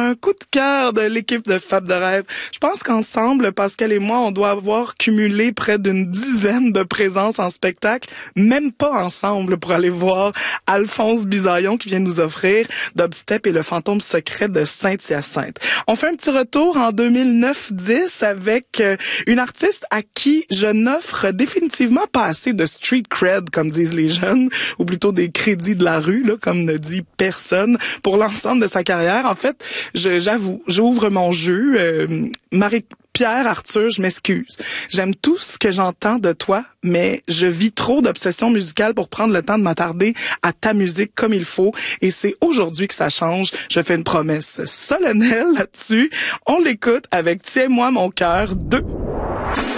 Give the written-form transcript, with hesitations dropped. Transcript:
un coup de cœur de l'équipe de Fab de Rêve. Je pense qu'ensemble, Pascal et moi, on doit avoir cumulé près d'une dizaine de présences en spectacle, même pas ensemble, pour aller voir Alphonse Bisaillon qui vient nous offrir Dubstep et le fantôme secret de Saint-Hyacinthe. On fait un petit retour en 2009-10 avec une artiste à qui je n'offre définitivement pas assez de street cred, comme disent les jeunes, ou plutôt des crédits de la rue, là, comme ne dit personne, pour l'ensemble de sa carrière. En fait, j'avoue, j'ouvre mon jeu. Marie-Pierre, Arthur, je m'excuse. J'aime tout ce que j'entends de toi, mais je vis trop d'obsession musicale pour prendre le temps de m'attarder à ta musique comme il faut. Et c'est aujourd'hui que ça change. Je fais une promesse solennelle là-dessus. On l'écoute avec Tiens-moi mon cœur 2.